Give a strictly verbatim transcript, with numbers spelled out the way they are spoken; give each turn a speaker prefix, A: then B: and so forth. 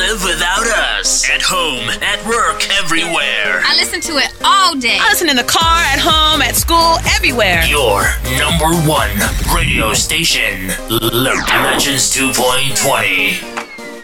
A: live without us. At home, at work, everywhere.
B: I listen to it all day.
C: I listen in the car, at home, at school, everywhere.
A: Your number one radio station, Legends two point twenty.